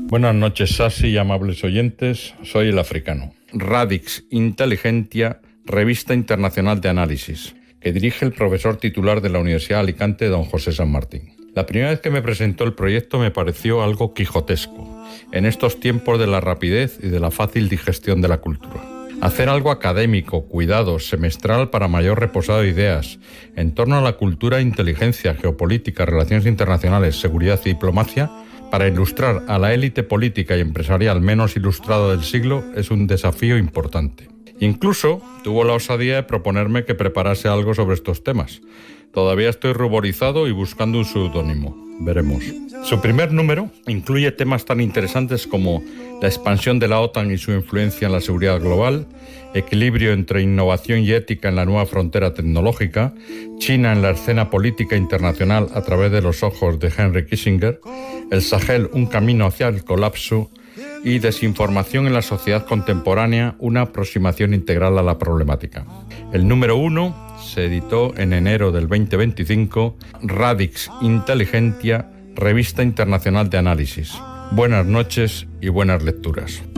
Buenas noches, Sasi y amables oyentes. Soy el africano. Radix Intelligentia, revista internacional de análisis, que dirige el profesor titular de la Universidad de Alicante, don José San Martín. La primera vez que me presentó el proyecto me pareció algo quijotesco, en estos tiempos de la rapidez y de la fácil digestión de la cultura. Hacer algo académico, cuidado, semestral para mayor reposado de ideas, en torno a la cultura, inteligencia, geopolítica, relaciones internacionales, seguridad y diplomacia, para ilustrar a la élite política y empresarial menos ilustrada del siglo, es un desafío importante. Incluso tuvo la osadía de proponerme que preparase algo sobre estos temas. Todavía estoy ruborizado y buscando un seudónimo. Veremos. Su primer número incluye temas tan interesantes como la expansión de la OTAN y su influencia en la seguridad global, equilibrio entre innovación y ética en la nueva frontera tecnológica, China en la escena política internacional a través de los ojos de Henry Kissinger, el Sahel, un camino hacia el colapso, y desinformación en la sociedad contemporánea, una aproximación integral a la problemática. El número 1 se editó en enero del 2025, Radix Intelligentia, revista internacional de análisis. Buenas noches y buenas lecturas.